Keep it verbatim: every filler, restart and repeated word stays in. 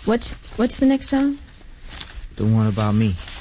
What's what's the next song? The one about me.